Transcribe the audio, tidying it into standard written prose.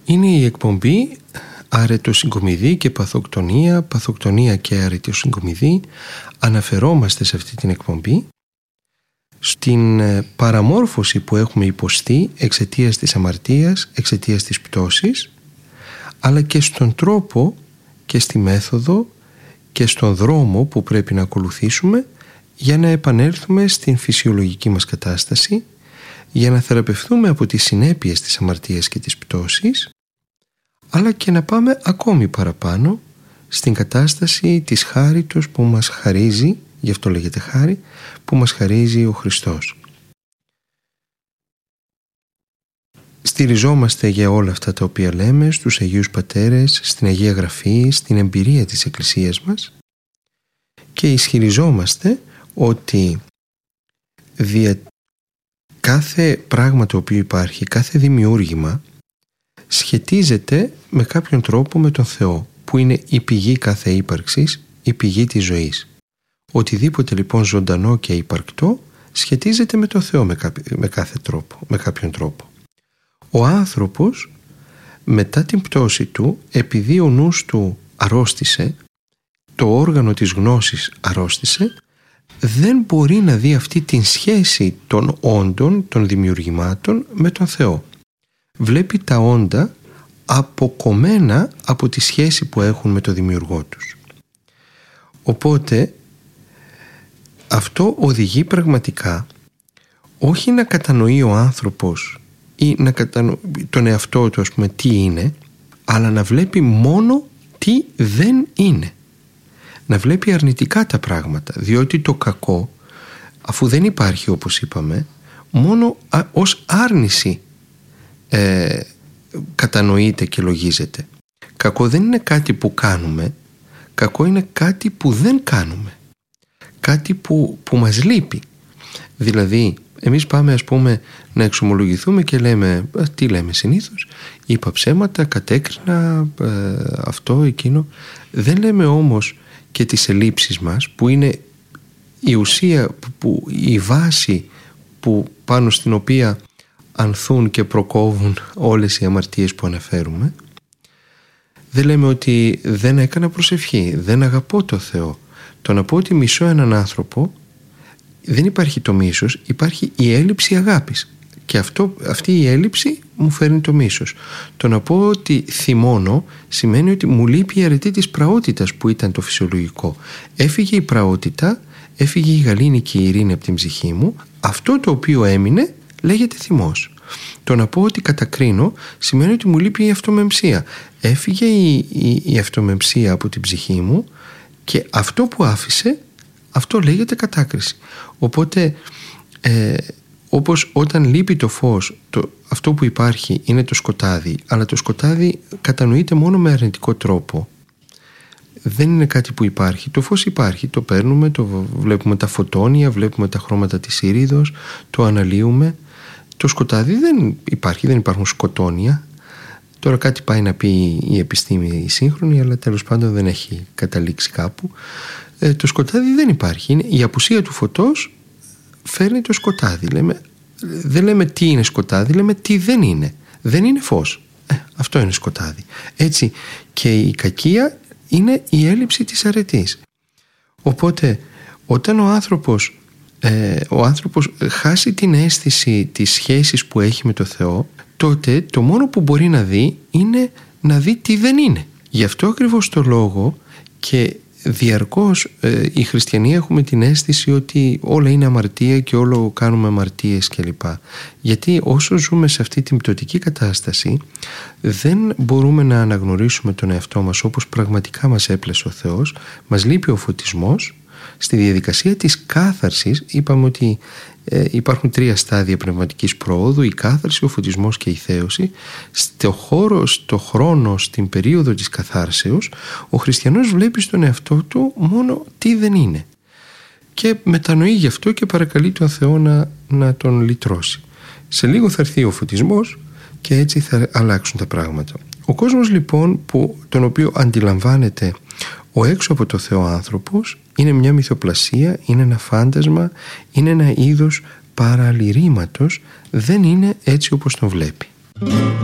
Είναι η εκπομπή Αρετοσυγκομιδή και Παθοκτονία, Παθοκτονία και Αρετοσυγκομιδή. Αναφερόμαστε σε αυτή την εκπομπή στην παραμόρφωση που έχουμε υποστεί εξαιτίας της αμαρτίας, εξαιτίας της πτώσης, αλλά και στον τρόπο και στη μέθοδο και στον δρόμο που πρέπει να ακολουθήσουμε για να επανέλθουμε στην φυσιολογική μας κατάσταση, για να θεραπευθούμε από τις συνέπειες της αμαρτίας και της πτώσης, αλλά και να πάμε ακόμη παραπάνω στην κατάσταση της χάριτος που μας χαρίζει, γι' αυτό λέγεται χάρη, που μας χαρίζει ο Χριστός. Στηριζόμαστε για όλα αυτά τα οποία λέμε στους Αγίους Πατέρες, στην Αγία Γραφή, στην εμπειρία της Εκκλησίας μας και ισχυριζόμαστε ότι κάθε πράγμα το οποίο υπάρχει, κάθε δημιούργημα σχετίζεται με κάποιον τρόπο με τον Θεό, που είναι η πηγή κάθε ύπαρξης, η πηγή της ζωής. Οτιδήποτε λοιπόν ζωντανό και υπαρκτό σχετίζεται με τον Θεό με κάθε τρόπο, με κάποιον τρόπο. Ο άνθρωπος μετά την πτώση του, επειδή ο νους του αρρώστησε, το όργανο της γνώσης αρρώστησε, δεν μπορεί να δει αυτή την σχέση των όντων, των δημιουργημάτων με τον Θεό. Βλέπει τα όντα αποκομμένα από τη σχέση που έχουν με το δημιουργό τους. Οπότε αυτό οδηγεί πραγματικά όχι να κατανοεί ο άνθρωπος ή να κατανοεί τον εαυτό του, ας πούμε, τι είναι, αλλά να βλέπει μόνο τι δεν είναι. Να βλέπει αρνητικά τα πράγματα, διότι το κακό, αφού δεν υπάρχει όπως είπαμε, μόνο ως άρνηση κατανοείται και λογίζεται. Κακό δεν είναι κάτι που κάνουμε, κακό είναι κάτι που δεν κάνουμε, κάτι που μας λείπει. Δηλαδή εμείς πάμε, ας πούμε, να εξομολογηθούμε και λέμε, τι λέμε συνήθως, είπα ψέματα, κατέκρινα, αυτό, εκείνο. Δεν λέμε όμως και τις ελλείψεις μας, που είναι η ουσία, η βάση που πάνω στην οποία ανθούν και προκόβουν όλες οι αμαρτίες που αναφέρουμε. Δεν λέμε ότι δεν έκανα προσευχή, δεν αγαπώ το Θεό. Το να πω ότι μισώ έναν άνθρωπο, δεν υπάρχει το μίσος, υπάρχει η έλλειψη αγάπης. Και αυτή η έλλειψη μου φέρνει το μίσος. Το να πω ότι θυμώνω σημαίνει ότι μου λείπει η αρετή της πραότητας που ήταν το φυσιολογικό. Έφυγε η πραότητα, έφυγε η γαλήνη και η ειρήνη από την ψυχή μου. Αυτό το οποίο έμεινε λέγεται θυμός. Το να πω ότι κατακρίνω σημαίνει ότι μου λείπει η αυτομεμψία. Έφυγε η αυτομεμψία από την ψυχή μου και αυτό που άφησε, αυτό λέγεται κατάκριση. Οπότε όπως όταν λείπει το φως, αυτό που υπάρχει είναι το σκοτάδι, αλλά το σκοτάδι κατανοείται μόνο με αρνητικό τρόπο. Δεν είναι κάτι που υπάρχει. Το φως υπάρχει, το παίρνουμε, το βλέπουμε τα φωτόνια, βλέπουμε τα χρώματα της ήριδος, το αναλύουμε. Το σκοτάδι δεν υπάρχει, δεν υπάρχουν σκοτόνια. Τώρα κάτι πάει να πει η επιστήμη η σύγχρονη, αλλά τέλος πάντων δεν έχει καταλήξει κάπου. Το σκοτάδι δεν υπάρχει. Η απουσία του φωτός φέρνει το σκοτάδι. Δεν λέμε τι είναι σκοτάδι, λέμε τι δεν είναι. Δεν είναι φως. Αυτό είναι σκοτάδι. Έτσι και η κακία είναι η έλλειψη της αρετής. Οπότε όταν ο άνθρωπος χάσει την αίσθηση της σχέσης που έχει με το Θεό, τότε το μόνο που μπορεί να δει είναι να δει τι δεν είναι. Γι' αυτό ακριβώς το λόγο και διαρκώς οι χριστιανοί έχουμε την αίσθηση ότι όλα είναι αμαρτία και όλο κάνουμε αμαρτίες κλπ. Γιατί όσο ζούμε σε αυτή την πτωτική κατάσταση, δεν μπορούμε να αναγνωρίσουμε τον εαυτό μας όπως πραγματικά μας έπλασε ο Θεός, μας λείπει ο φωτισμός. Στη διαδικασία της κάθαρσης είπαμε ότι υπάρχουν 3 στάδια πνευματικής προόδου: η κάθαρση, ο φωτισμός και η θέωση. Στο χρόνο, στην περίοδο της καθάρσεως, ο χριστιανός βλέπει στον εαυτό του μόνο τι δεν είναι και μετανοεί γι' αυτό και παρακαλεί τον Θεό να τον λυτρώσει. Σε λίγο θα έρθει ο φωτισμός και έτσι θα αλλάξουν τα πράγματα. Ο κόσμος λοιπόν τον οποίο αντιλαμβάνεται ο έξω από το Θεό άνθρωπος είναι μια μυθοπλασία, είναι ένα φάντασμα, είναι ένα είδος παραλυρήματος, δεν είναι έτσι όπως τον βλέπει.